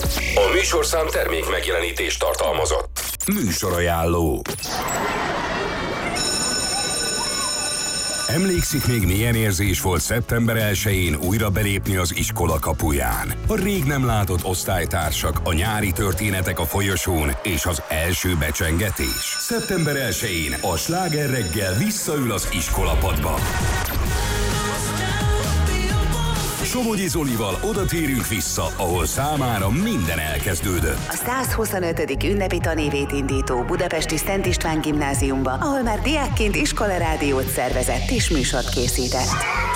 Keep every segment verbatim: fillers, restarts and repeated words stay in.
A műsorszám termék megjelenítést tartalmazott. Műsorajánló. Emlékszik még, milyen érzés volt szeptember elsején újra belépni az iskola kapuján? A rég nem látott osztálytársak, a nyári történetek a folyosón és az első becsengetés. szeptember elsején a Sláger reggel visszaül az iskolapadba. Somogyi Zolival oda térünk vissza, ahol számára minden elkezdődött. A százhuszonötödik ünnepi tanévét indító budapesti Szent István gimnáziumba, ahol már diákként iskolarádiót szervezett és műsort készített.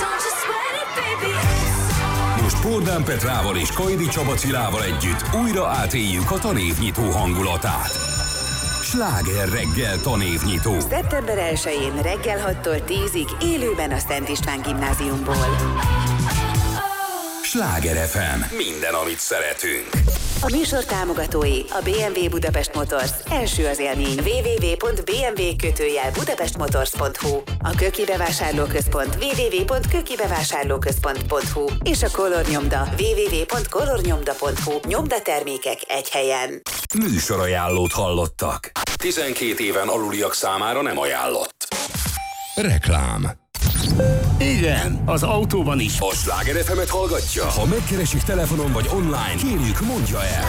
Most Pordán Petrával és Kajdi Csaba Cilával együtt újra átéljük a tanévnyitó hangulatát. Sláger reggel tanévnyitó. szeptember elsején reggel hattól tízig élőben a Szent István gimnáziumból. Sláger ef em. Minden, amit szeretünk. A műsor támogatói a bé em vé Budapest Motors. Első az élmény. double-u double-u double-u pont bé em vé kötőjel budapestmotors pont hu. A Köki Bevásárlóközpont. double-u double-u double-u pont köki bevásárlóközpont pont hu. És a Color Nyomda. double-u double-u double-u pont color nyomda pont hu. Nyomdatermékek egy helyen. Műsorajánlót hallottak. tizenkét éven aluliak számára nem ajánlott. Reklám. Igen, az autóban is. A Sláger ef emet hallgatja? Ha megkeresik telefonon vagy online, kérjük, mondja el.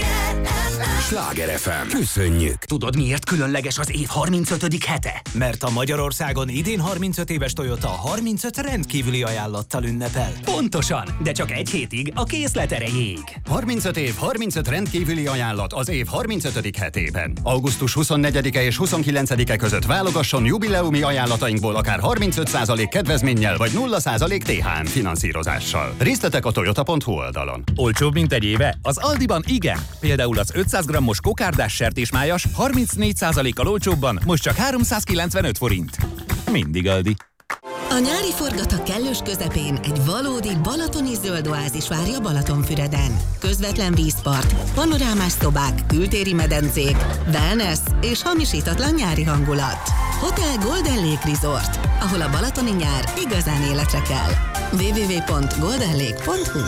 Sláger ef em. Köszönjük. Tudod, miért különleges az év harmincötödik hete? Mert a Magyarországon idén harmincöt éves Toyota harmincöt rendkívüli ajánlattal ünnepel. Pontosan, de csak egy hétig a készlet erejéig. harmincöt év, harmincöt rendkívüli ajánlat az év harmincötödik hetében. augusztus huszonnegyedike és huszonkilencedike között válogasson jubileumi ajánlatainkból akár harmincöt százalék kedvezménnyel vagy nulla százalék té há em finanszírozással. Részletek a toyota pont hu oldalon. Olcsóbb, mint egy éve? Az Aldiban igen. Például az ötszáz grammos kokárdás sertésmájas harmincnégy százalékkal olcsóbban most csak háromszázkilencvenöt forint. Mindig Aldi. A nyári forgatag kellős közepén egy valódi balatoni zöld oázis várja Balatonfüreden. Közvetlen vízpart, panorámás szobák, kültéri medencék, wellness és hamisítatlan nyári hangulat. Hotel Golden Lake Resort, ahol a balatoni nyár igazán életre kell. double-u double-u double-u pont golden lake pont hu.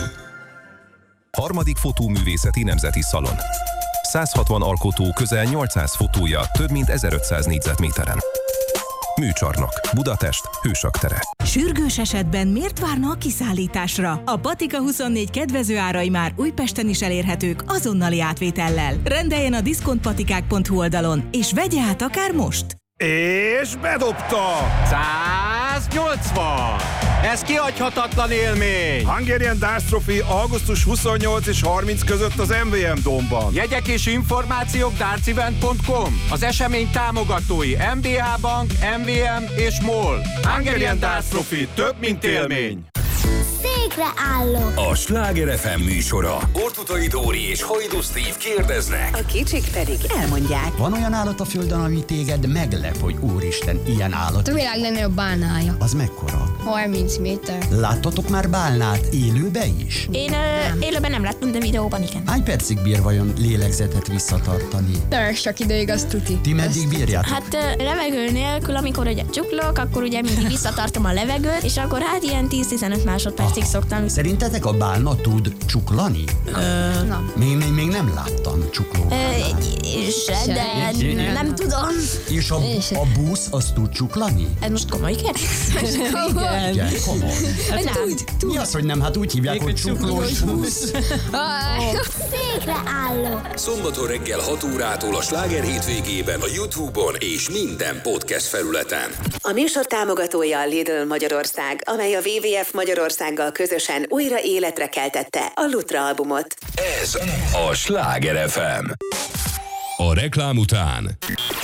Harmadik fotóművészeti nemzeti szalon. száz hatvan alkotó, közel nyolcszáz fotója, több mint ezerötszáz négyzetméteren. Műcsarnok, Budapest, Hősök tere. Sürgős esetben miért várna a kiszállításra? A Patika huszonnégy kedvező árai már Újpesten is elérhetők azonnali átvétellel. Rendeljen a diszkontpatikák pont hu oldalon, és vegye át akár most! És bedobta! száznyolcvan! Ez kihagyhatatlan élmény! Hungarian Darts Trophy augusztus huszonnyolc és harminc között az em vé em Dome-ban. Jegyek és információk dartsevent pont com. Az esemény támogatói em bé á Bank, em vé em és MOL. Hungarian Darts Trophy, több mint élmény! Székre állok! A Sláger ef em műsora. Ortutai Dóri és Hajdú Steve kérdeznek. A kicsik pedig elmondják. Van olyan állat a földön, ami téged meglep, hogy úristen, ilyen állat? A világ legnagyobb bálnája. Az mekkora? harminc méter. Láttatok már bálnát élőbe is? Én ö, élőben nem láttam, de videóban igen. Hány percig bír vajon lélegzetet visszatartani? Törs, csak ideig, az tuti. Ti meddig bírjátok? Hát ö, levegő nélkül, amikor ugye csuklok, akkor ugye mindig visszatartom a levegőt, és akkor hát ilyen tíz-tizenöt másodpercig szoktam. Szerintetek a bálna tud csuklani? Ö, Na. Még, még, még nem láttam csuklót. Se, de nem, nem tudom. És a, a busz az tud csuklani? Ez most komoly kérdés? Igen. Igen, komoly. Hát tud, tud. Mi az, hogy nem? Hát úgy hívják, hogy csuklós busz. Székre állok! Szombaton reggel hat órától a Sláger hétvégében a YouTube-on és minden podcast felületen. A műsor támogatója a Lidl Magyarország, amely a dupla vé vé ef Magyarországgal közösen újra életre keltette a Lutra albumot. Ez a Sláger ef em. A reklám után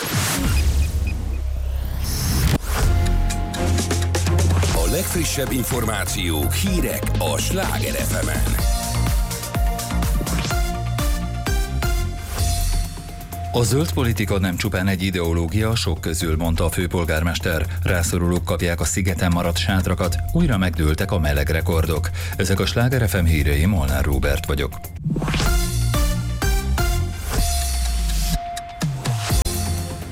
a legfrissebb információk, hírek a Sláger ef emen. A zöld politika nem csupán egy ideológia sok közül, mondta a főpolgármester. Rászorulók kapják a szigeten maradt sátrakat, újra megdőltek a meleg rekordok. Ezek a Sláger ef em hírei, Molnár Róbert vagyok.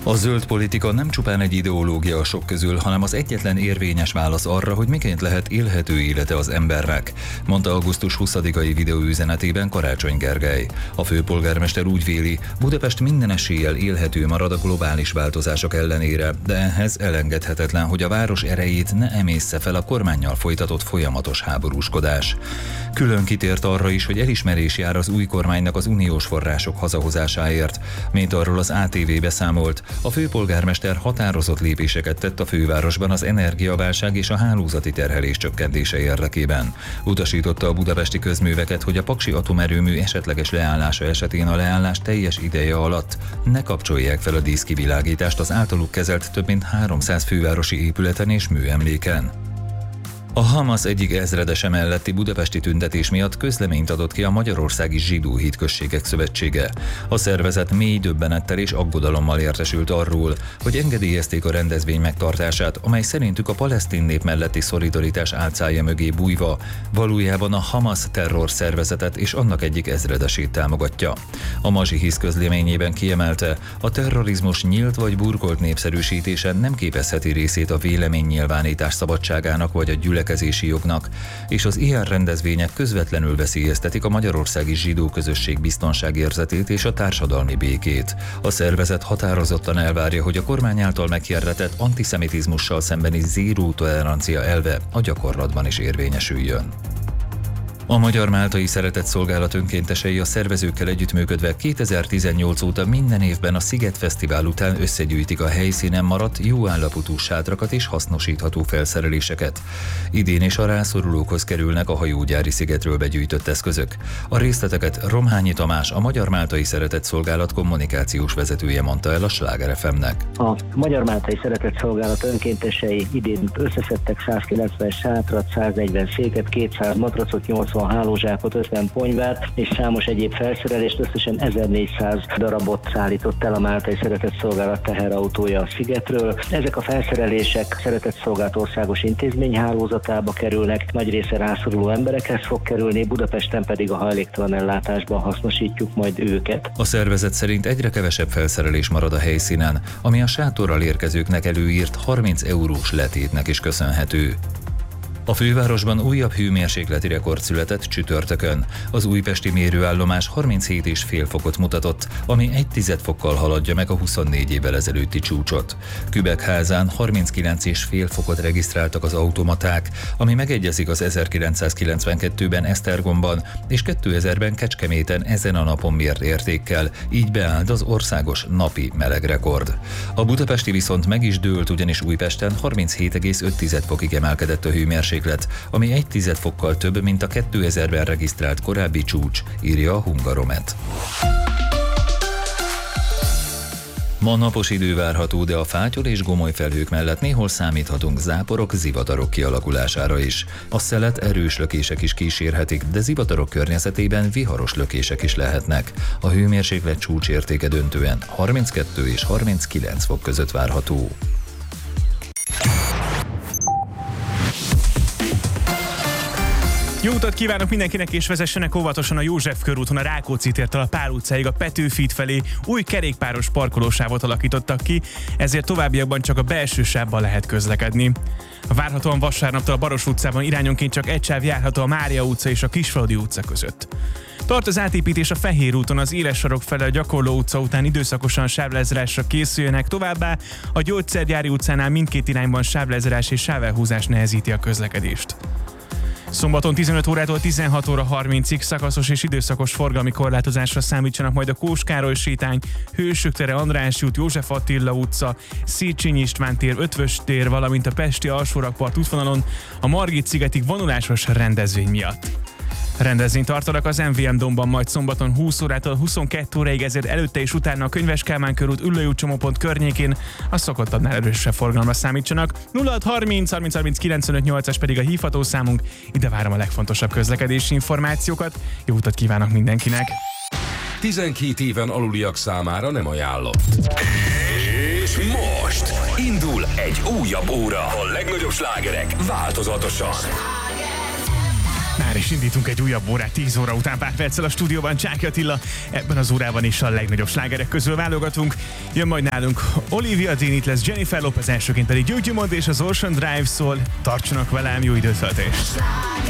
A zöld politika nem csupán egy ideológia a sok közül, hanem az egyetlen érvényes válasz arra, hogy miként lehet élhető élete az embernek, mondta augusztus huszadikai videóüzenetében Karácsony Gergely. A főpolgármester úgy véli, Budapest minden eséllyel élhető marad a globális változások ellenére, de ehhez elengedhetetlen, hogy a város erejét ne emészze fel a kormánnyal folytatott folyamatos háborúskodás. Külön kitért arra is, hogy elismerés jár az új kormánynak az uniós források hazahozásáért, mint arról az á té vé beszámolt. A főpolgármester határozott lépéseket tett a fővárosban az energiaválság és a hálózati terhelés csökkentése érdekében. Utasította a budapesti közműveket, hogy a paksi atomerőmű esetleges leállása esetén a leállás teljes ideje alatt ne kapcsolják fel a díszkivilágítást az általuk kezelt több mint háromszáz fővárosi épületen és műemléken. A Hamas egyik ezredese melletti budapesti tüntetés miatt közleményt adott ki a Magyarországi Zsidó Hitközségek Szövetsége. A szervezet mély döbbenettel és aggodalommal értesült arról, hogy engedélyezték a rendezvény megtartását, amely szerintük a palesztin nép melletti szolidaritás álcája mögé bújva valójában a Hamas terror szervezetet és annak egyik ezredesét támogatja. A Mazsihisz közleményében kiemelte, a terrorizmus nyílt vagy burkolt népszerűsítése nem képezheti részét a véleménynyilvánítás szabadságának vagy a gyülekezési jognak, és az ilyen rendezvények közvetlenül veszélyeztetik a magyarországi zsidó közösség biztonságérzetét és a társadalmi békét. A szervezet határozottan elvárja, hogy a kormány által meghirdetett antiszemitizmussal szembeni zéró tolerancia elve a gyakorlatban is érvényesüljön. A Magyar Máltai Szeretetszolgálat önkéntesei a szervezőkkel együttműködve kétezer-tizennyolc óta minden évben a Sziget Fesztivál után összegyűjtik a helyszínen maradt jó állapotú sátrakat és hasznosítható felszereléseket. Idén is a rászorulókhoz kerülnek a hajógyári szigetről begyűjtött eszközök. A részleteket Romhányi Tamás, a Magyar Máltai Szeretetszolgálat kommunikációs vezetője mondta el a Sláger ef em-nek. A Magyar Máltai Szeretetszolgálat önkéntesei idén összeszedtek százkilencven sátrat, száznegyven széket, kétszáz matracot, nyolcvan hálózsákot, ötven ponyvát és számos egyéb felszerelést, összesen ezernégyszáz darabot szállított el a Máltai Szeretetszolgálat teherautója a szigetről. Ezek a felszerelések Szeretetszolgálat országos intézményhálózatába kerülnek, nagy része rászoruló emberekhez fog kerülni, Budapesten pedig a hajléktalan ellátásban hasznosítjuk majd őket. A szervezet szerint egyre kevesebb felszerelés marad a helyszínen, ami a sátorral érkezőknek előírt harminc eurós letétnek is köszönhető. A fővárosban újabb hőmérsékleti rekord született csütörtökön. Az újpesti mérőállomás harminchét egész öt fokot mutatott, ami egy tized fokkal haladja meg a huszonnégy évvel ezelőtti csúcsot. Kübekházán harminckilenc egész öt fokot regisztráltak az automaták, ami megegyezik az ezerkilencszázkilencvenkettőben Esztergomban és kétezerben Kecskeméten ezen a napon mért értékkel, így beállt az országos napi melegrekord. A budapesti viszont meg is dőlt, ugyanis Újpesten harminchét egész öt fokig emelkedett a hőmérséklet, ami egy tized fokkal több, mint a kétezerben regisztrált korábbi csúcs, írja a Hungaromet. Ma napos idő várható, de a fátyol és gomoly felhők mellett néhol számíthatunk záporok, zivatarok kialakulására is. A szelet erős lökések is kísérhetik, de zivatarok környezetében viharos lökések is lehetnek. A hőmérséklet csúcsértéke döntően harminckettő és harminckilenc fok között várható. Jó utat kívánok mindenkinek, és vezessenek óvatosan a József körúton a Rákóczi tértől a Pál utcáig a Petőfi felé új kerékpáros parkolósávot alakítottak ki, ezért továbbiakban csak a belső sávban lehet közlekedni. Várhatóan vasárnaptól a Baros utcában irányonként csak egy sáv járható a Mária utca és a Kisfaludy utca között. Tart az átépítés a Fehér úton, az éles sarok fele a Gyakorló utca után időszakosan sávlezárásra készüljenek, továbbá a Gyógyszergyári utcánál mindkét irányban sávlezárás és sávelhúzás nehezíti a közlekedést. Szombaton tizenöt órától tizenhat óra harmincig szakaszos és időszakos forgalmi korlátozásra számítsanak majd a Kós Károly sétány, Hősök tere, András út, József Attila utca, Széchenyi István tér, Ötvös tér, valamint a Pesti alsórakpart útvonalon a Margit-szigetig vonulásos rendezvény miatt. Rendezvényt tartanak az em vé em Domban majd szombaton húsz órától huszonkettő óráig, ezért előtte és utána a Könyves Kálmán körút, Üllői út csomópont környékén a szokottabbnál erősebb forgalomra számítsanak. nulla hat harminc harminc harminc kilencvenöt nyolcas pedig a hívható számunk, ide várom a legfontosabb közlekedési információkat. Jó utat kívánok mindenkinek! tizenkét éven aluliak számára nem ajánlott. És most indul egy újabb óra. A legnagyobb slágerek változatosan. Már is indítunk egy újabb órát, tíz óra után pár perccel a stúdióban Csáky Attila. Ebben az órában is a legnagyobb slágerek közül válogatunk. Jön majd nálunk Olivia Dean, itt lesz Jennifer Lopez, elsőként pedig Gyöngyömond és az Ocean Drive szól. Tartsanak velem, jó időtöltést!